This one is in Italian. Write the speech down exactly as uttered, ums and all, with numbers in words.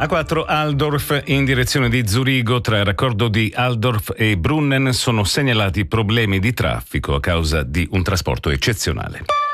A quattro Altdorf in direzione di Zurigo, tra il raccordo di Altdorf e Brunnen sono segnalati problemi di traffico a causa di un trasporto eccezionale.